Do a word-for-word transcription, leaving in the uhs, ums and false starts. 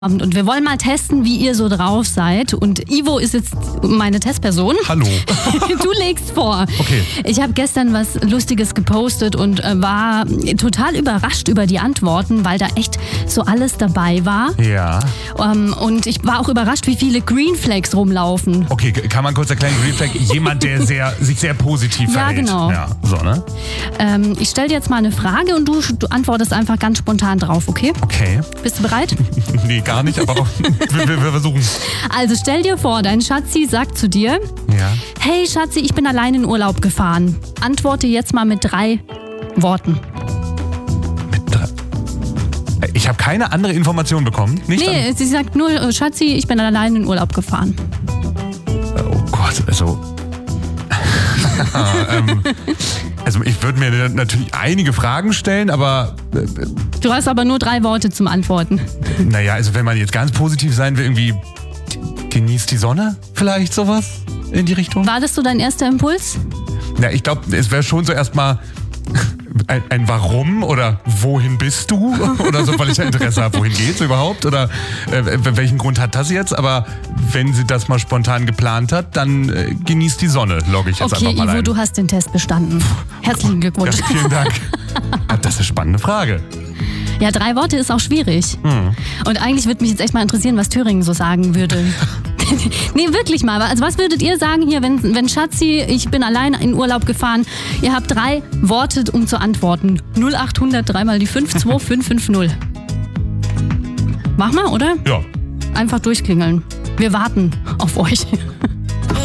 Und wir wollen mal testen, wie ihr so drauf seid. Und Ivo ist jetzt meine Testperson. Hallo. Du legst vor. Okay. Ich habe gestern was Lustiges gepostet und war total überrascht über die Antworten, weil da echt so alles dabei war. Ja. Um, und ich war auch überrascht, wie viele Green Flags rumlaufen. Okay, kann man kurz erklären, Green Flag, jemand, der sehr, sich sehr positiv Ja, verhält. genau. Ja, so, ne? Ähm, ich stelle dir jetzt mal eine Frage und du, du antwortest einfach ganz spontan drauf, okay? Okay. Bist du bereit? Nee, gar nicht, aber auch, wir, wir, wir versuchen. Also stell dir vor, dein Schatzi sagt zu dir, Ja. hey Schatzi, ich bin allein in Urlaub gefahren. Antworte jetzt mal mit drei Worten. Mit drei. Ich habe keine andere Information bekommen. Nicht Nee, an, sie sagt nur, Schatzi, ich bin allein in Urlaub gefahren. oh Gott, also. ähm, also ich würde mir natürlich einige Fragen stellen, aber äh, Du hast aber nur drei Worte zum Antworten. naja, also wenn man jetzt ganz positiv sein will, irgendwie genießt die Sonne, vielleicht sowas in die Richtung. War das so dein erster Impuls? Ja, ich glaube, es wäre schon so erstmal ein, ein Warum oder wohin bist du oder so, weil ich ja Interesse habe, wohin geht's überhaupt oder äh, welchen Grund hat das jetzt? Aber wenn sie das mal spontan geplant hat, dann äh, genießt die Sonne, logge ich jetzt Okay, einfach mal Ivo, ein. du hast den Test bestanden. Herzlichen Glückwunsch. Ja, vielen Dank. Ja, das ist eine spannende Frage. Ja, drei Worte ist auch schwierig. Hm. Und eigentlich würde mich jetzt echt mal interessieren, was Thüringen so sagen würde. Nee, wirklich mal. Also was würdet ihr sagen hier, wenn, wenn Schatzi, ich bin allein in Urlaub gefahren, ihr habt drei Worte, um zu antworten. null acht hundert, dreimal die fünf, zwei fünf fünf null. Mach mal, oder? Ja. Einfach durchklingeln. Wir warten auf euch.